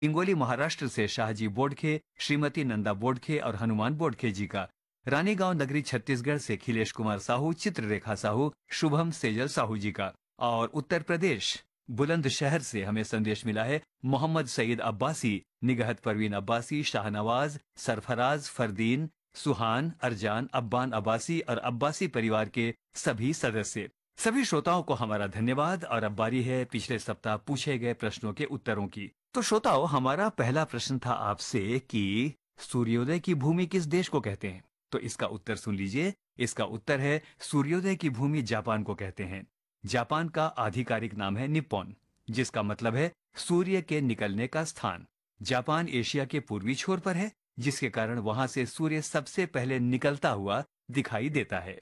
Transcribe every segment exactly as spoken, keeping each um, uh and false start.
हिंगोली महाराष्ट्र से शाहजी बोडखे, श्रीमती नंदा बोडखे और हनुमान बोडखे जी का, रानीगांव नगरी छत्तीसगढ़ से खिलेश कुमार साहू, चित्ररेखा साहू, शुभम सेजल साहू जी का, और उत्तर प्रदेश बुलंदशहर से हमें संदेश मिला है मोहम्मद सईद अब्बासी, निगहत परवीन अब्बासी, शाहनवाज, सरफराज, फरदीन, सुहान, अरजान, अब्बान अब्बासी और अब्बासी परिवार के सभी सदस्य। सभी श्रोताओं को हमारा धन्यवाद। और अब बारी है पिछले सप्ताह पूछे गए प्रश्नों के उत्तरों की। तो श्रोताओं, हमारा पहला प्रश्न था आपसे कि सूर्योदय की भूमि किस देश को कहते हैं? तो इसका उत्तर सुन लीजिए। इसका उत्तर है सूर्योदय की भूमि जापान को कहते हैं। जापान का आधिकारिक नाम है निप्पॉन, जिसका मतलब है सूर्य के निकलने का स्थान। जापान एशिया के पूर्वी छोर पर है, जिसके कारण वहां से सूर्य सबसे पहले निकलता हुआ दिखाई देता है।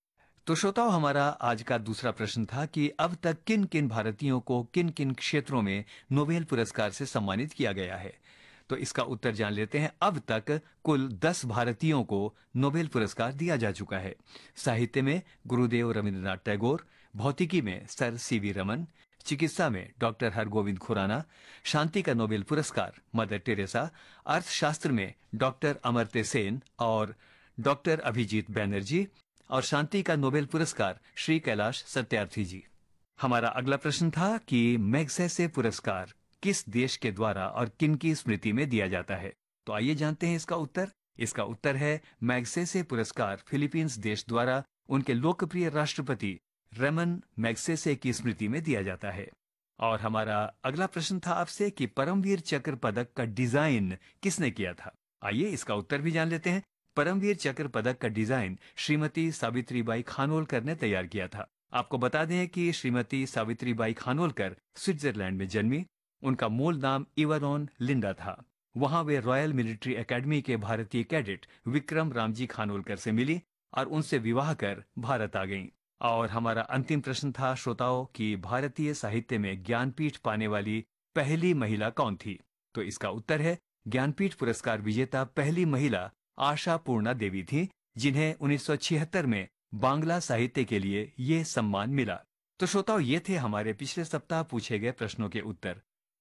तो श्रोताओं, हमारा आज का दूसरा प्रश्न था कि अब तक किन किन भारतीयों को किन किन क्षेत्रों में नोबेल पुरस्कार से सम्मानित किया गया है? तो इसका उत्तर जान लेते हैं। अब तक कुल दस भारतीयों को नोबेल पुरस्कार दिया जा चुका है। साहित्य में गुरुदेव रविंद्रनाथ टैगोर, भौतिकी में सर सी वी रमन, चिकित्सा में डॉक्टर हरगोविंद खुराना, शांति का नोबेल पुरस्कार मदर टेरेसा, अर्थशास्त्र में डॉक्टर अमर्त्य सेन और डॉक्टर अभिजीत बैनर्जी, और शांति का नोबेल पुरस्कार श्री कैलाश सत्यार्थी जी। हमारा अगला प्रश्न था कि मैग्सेसे पुरस्कार किस देश के द्वारा और किनकी स्मृति में दिया जाता है? तो आइए जानते हैं इसका उत्तर। इसका उत्तर है मैग्सेसे पुरस्कार फिलीपींस देश द्वारा उनके लोकप्रिय राष्ट्रपति रेमन मैग्सेसे की स्मृति में दिया जाता है। और हमारा अगला प्रश्न था आपसे कि परमवीर चक्र पदक का डिजाइन किसने किया था? आइए इसका उत्तर भी जान लेते हैं। परमवीर चक्र पदक का डिजाइन श्रीमती सावित्रीबाई खानोलकर ने तैयार किया था। आपको बता दें कि श्रीमती सावित्रीबाई खानोलकर स्विट्जरलैंड में जन्मी। उनका मूल नाम इवानोन लिंडा था। वहां वे रॉयल मिलिट्री एकेडमी के भारतीय कैडेट विक्रम रामजी खानोलकर से मिली और उनसे विवाह कर भारत आ गईं। और हमारा अंतिम प्रश्न था श्रोताओं कि भारतीय साहित्य में ज्ञानपीठ पाने वाली पहली महिला कौन थी? तो इसका उत्तर है ज्ञानपीठ पुरस्कार विजेता पहली महिला आशा पूर्णा देवी थी, जिन्हें उन्नीस सौ छिहत्तर में बांग्ला साहित्य के लिए ये सम्मान मिला। तो श्रोताओं, ये थे हमारे पिछले सप्ताह पूछे गए प्रश्नों के उत्तर।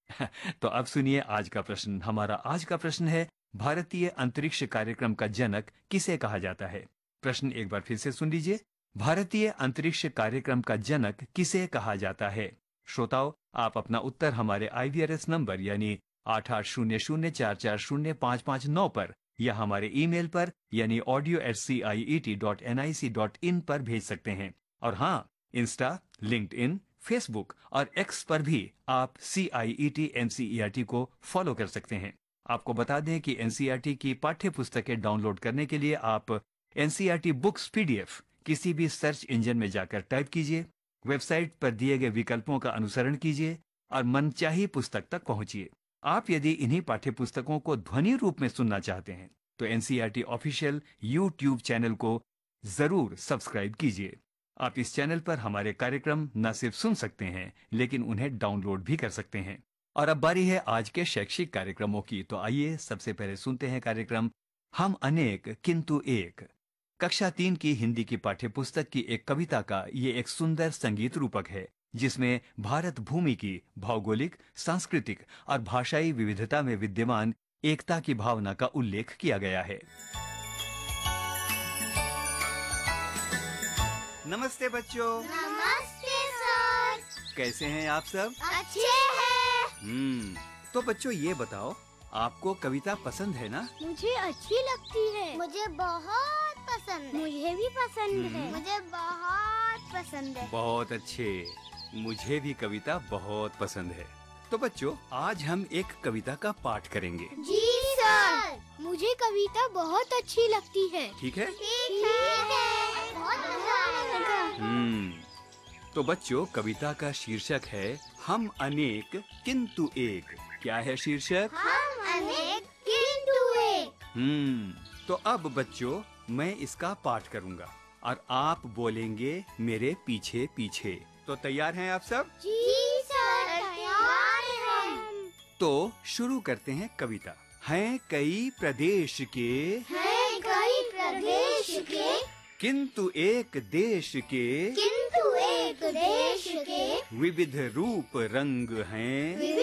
तो अब सुनिए आज का प्रश्न। हमारा आज का प्रश्न है भारतीय अंतरिक्ष कार्यक्रम का जनक किसे कहा जाता है? प्रश्न एक बार फिर से सुन लीजिए। भारतीय अंतरिक्ष कार्यक्रम का जनक किसे कहा जाता है? श्रोताओं, आप अपना उत्तर हमारे आई वी आर एस नंबर यानी आठ आठ शून्य शून्य चार चार शून्य पाँच पाँच नौ पर या हमारे ईमेल पर यानी audio eight C I E T dot N I C dot in पर भेज सकते हैं। और हाँ, इंस्टा, लिंक्डइन, फेसबुक और एक्स पर भी आप सी आई E T N C E R T को फॉलो कर सकते हैं। आपको बता दें कि N C E R T की पाठ्य पुस्तकें डाउनलोड करने के लिए आप N C E R T books PDF किसी भी सर्च इंजन में जाकर टाइप कीजिए, वेबसाइट पर दिए गए विकल्पों का अनुसरण कीजिए और मनचाही पुस्तक तक पहुंचिए। आप यदि इन्हीं पाठ्य पुस्तकों को ध्वनि रूप में सुनना चाहते हैं तो N C E R T official YouTube channel को जरूर सब्सक्राइब कीजिए। आप इस चैनल पर हमारे कार्यक्रम न सिर्फ सुन सकते हैं लेकिन उन्हें डाउनलोड भी कर सकते हैं। और अब बारी है आज के शैक्षिक कार्यक्रमों की। तो आइए सबसे पहले सुनते हैं कार्यक्रम हम अनेक किंतु एक। कक्षा तीन की हिंदी की पाठ्य पुस्तक की एक कविता का ये एक सुंदर संगीत रूपक है, जिसमें भारत भूमि की भौगोलिक, सांस्कृतिक और भाषाई विविधता में विद्यमान एकता की भावना का उल्लेख किया गया है। नमस्ते बच्चों। नमस्ते सर। कैसे हैं आप सब? अच्छे हैं। हम्म तो बच्चों, ये बताओ, आपको कविता पसंद है ना? मुझे अच्छी लगती है। मुझे बहुत पसंद है। मुझे भी पसंद है। मुझे बहुत पसंद है। बहुत अच्छे, मुझे भी कविता बहुत पसंद है। तो बच्चों, आज हम एक कविता का पाठ करेंगे। जी सर, मुझे कविता बहुत अच्छी लगती है। ठीक है? ठीक है। बहुत मजा आएगा। हम्म तो बच्चों, कविता का शीर्षक है हम अनेक किंतु एक। क्या है शीर्षक? हम अनेक किंतु एक। हम्म तो अब बच्चों, मैं इसका पाठ करूंगा और आप बोलेंगे मेरे पीछे पीछे। तो तैयार हैं आप सब? जी सर, तैयार हैं। तो शुरू करते हैं कविता। हैं कई प्रदेश के, हैं कई प्रदेश के, किंतु एक देश के, किंतु एक देश के, विविध रूप रंग हैं,